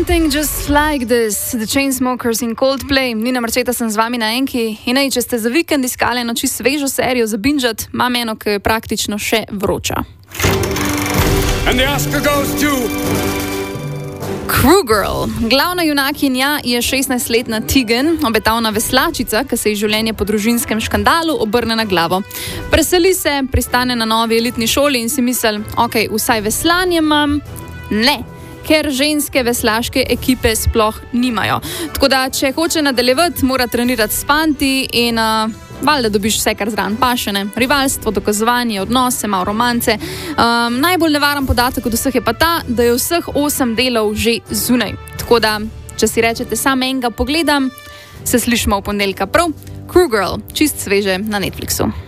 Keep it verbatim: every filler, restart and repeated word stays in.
Something Just Like This, The Chainsmokers in Coldplay. Nina Marčeta sem z vami na enki. In ej, če ste za vikend iskali eno čisto svežo serijo za binžat, imam eno, ki je praktično še vroča. And the Oscar goes to Crew Girl. Glavna junakinja je šestnajstletna Tegan, obetavna veslačica, ki se ji življenje po družinskem škandalu obrne na glavo. Preseli se, pristane na novi elitni šoli in si misli, ok, vsaj veslanje imam. Ne, ker ženske veslaške ekipe sploh nimajo. Tako da, če hoče nadaljevati, mora trenirati s fanti in uh, valjda dobiš vse, kar zraven paše, ne? Rivalstvo, dokazovanje, odnose, malo romance. Um, najbolj nevaren podatek od vseh je pa ta, da je vseh osem delov že zunaj. Tako da, če si rečete sam enega pogledam, se slišimo v ponedeljka prav. Crew Girl, čist sveže na Netflixu.